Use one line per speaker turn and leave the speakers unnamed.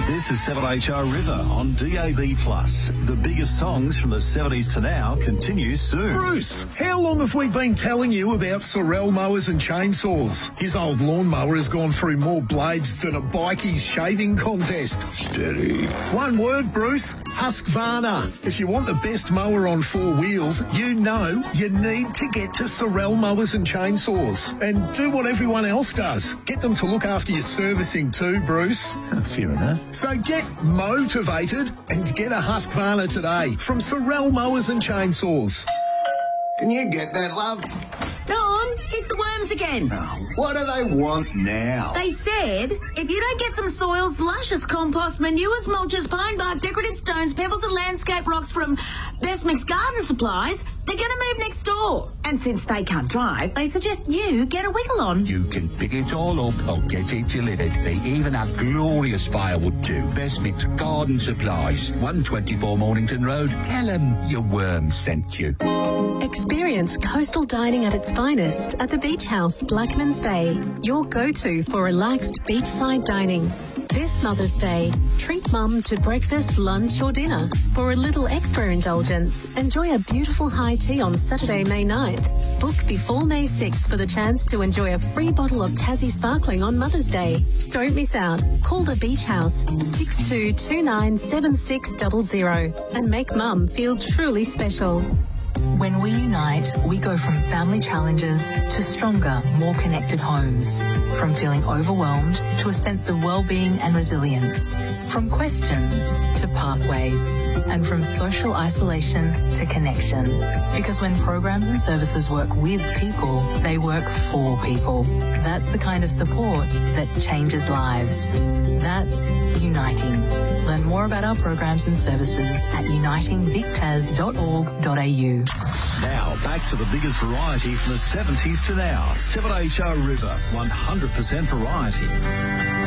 This is 7HR River on DAB+. The biggest songs from the 70s to now continues soon.
Bruce, how long have we been telling you about Sorel mowers and chainsaws? His old lawnmower has gone through more blades than a bikie's shaving contest.
Steady.
One word, Bruce, Husqvarna. If you want the best mower on four wheels, you know you need to get to Sorel mowers and chainsaws. And do what everyone else does. Get them to look after your servicing too, Bruce.
Fair enough.
So get motivated and get a Husqvarna today from Sorel Mowers and Chainsaws.
Can you get that, love?
Norm, it's the worms again.
Oh, what do they want now?
They said if you don't get some soils, luscious compost, manures, mulches, pine bark, decorative stones, pebbles and landscape rocks from Best Mix Garden Supplies, they're going to move next door. And since they can't drive, they suggest you get a wiggle on.
You can pick it all up or get it delivered. They even have glorious firewood too. Best Mix Garden Supplies, 124 Mornington Road. Tell them your worm sent you.
Experience coastal dining at its finest at the Beach House, Blackmans Bay, your go-to for relaxed beachside dining. This Mother's Day, treat mum to breakfast, lunch or dinner. For a little extra indulgence, enjoy a beautiful high tea on Saturday, May 9th. Book before May 6th for the chance to enjoy a free bottle of Tassie Sparkling on Mother's Day. Don't miss out. Call the Beach House 62297600 and make mum feel truly special.
When we unite, we go from family challenges to stronger, more connected homes. From feeling overwhelmed to a sense of well-being and resilience. From questions to pathways. And from social isolation to connection. Because when programs and services work with people, they work for people. That's the kind of support that changes lives. That's Uniting. Learn more about our programs and services at unitingvictas.org.au.
Now, back to the biggest variety from the 70s to now. 7HR River, 100% variety.